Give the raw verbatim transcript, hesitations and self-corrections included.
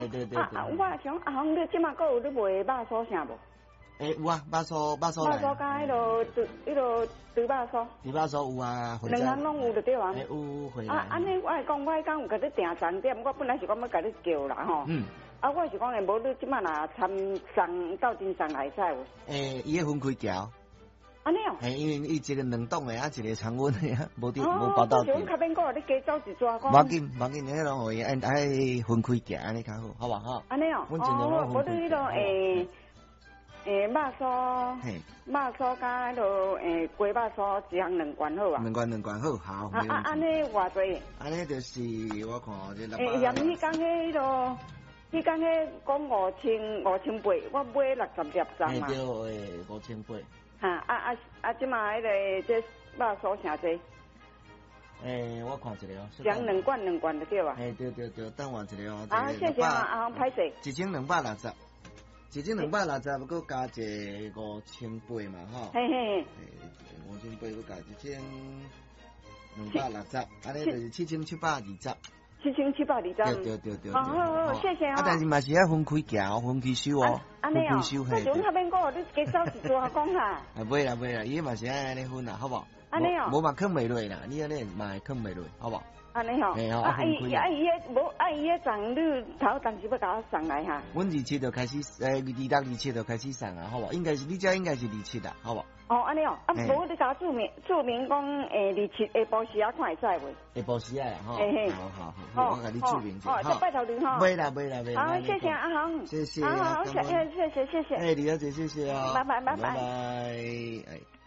对对对。 啊啊，我想阿红，你即马还有咧卖肉酥啥无？ 诶，有啊，肉酥肉酥来。肉酥加迄落猪，迄落猪肉酥。 猪肉酥有啊， 两项拢有就对啊。 诶，有回来。 啊，安尼我会讲，我迄天有甲你订餐点，我本来是讲要甲你叫啦吼。嗯。啊，我是讲诶，无你即马若参送到真送来使无？ 诶，伊迄分开条。 安尼哦。 嘿，因为伊一个冷冻的啊，一个常温的啊，无滴无包到。 哦，我较免讲，你加走一抓讲。 无要紧，无要紧，迄拢可以，爱爱分开行，安尼较好，好无吼？ 安尼哦。哦，无你迄落诶诶肉酥，嘿，肉酥加迄落诶鸡肉酥一项两罐好啊。 两罐两罐好，好。 啊啊，安尼偌济？ 安尼就是我看这六百。 诶，嫌迄讲迄落。迄讲迄讲五千五千八，我买六十粒装嘛。 对，诶，五千八。 哈啊啊啊！即马迄个这肉酥啥济？ 诶，我看一下哦。 装两罐两罐就对啊。 诶，对对对，等我一下哦。 啊，谢谢啊，阿红歹势。 一千两百六十，一千两百六十，不过加一个五千八嘛，吼。 嘿嘿。 五千八，佮加一千两百六十，安尼就是七千七百二十。 七千七百二十。 对对对对。 好好好，谢谢啊。 啊，但是嘛是要分开行，分开收哦。 安尼哦。 那就较免讲，你加走一撮讲哈。 啊，袂啦袂啦，伊嘛是爱安尼分啦，好无？ 安尼哦。 无嘛坑袂落啦，你安尼嘛会坑袂落，好无？ 安尼吼。啊伊啊伊迄无啊伊迄账你头当时要甲我送来哈。 阮二七就开始，诶，二六二七就开始送啊，好无？应该是你遮应该是二七啦，好无？ 哦，安尼哦，啊，无你甲注明注明讲，诶，二七下晡时啊看会使袂？ 下晡时啊，吼，好好好，我甲你注明者， 好，拜托您哈。 袂啦袂啦袂啦。 好，谢谢阿红。 谢谢。 好好，谢谢谢谢谢谢。 哎，李小姐，谢谢啊。 拜拜拜拜。 拜拜。哎。